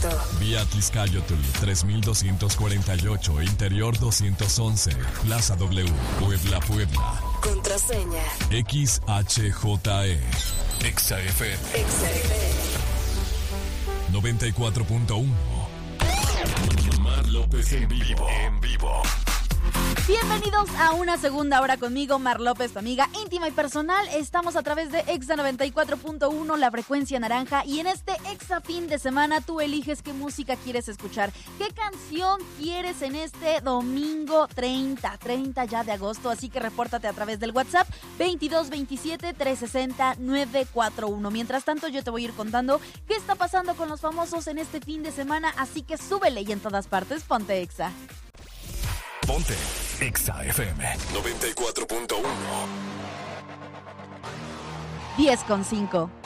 Agosto. Vía Atlixcayotl 3248, Interior 211, Plaza W, Puebla, Puebla. Contraseña XHJE. XFM. 94.1. Mar López en vivo. Bienvenidos a una segunda hora conmigo, Mar López, tu amiga íntima y personal. Estamos a través de Exa 94.1, la frecuencia naranja. Y en este Exa fin de semana tú eliges qué música quieres escuchar. ¿Qué canción quieres en este domingo 30 ya de agosto? Así que repórtate a través del WhatsApp 2227-360-941. Mientras tanto yo te voy a ir contando qué está pasando con los famosos en este fin de semana. Así que súbele y en todas partes ponte Exa. Ponte Exa FM 94.1. 10:05.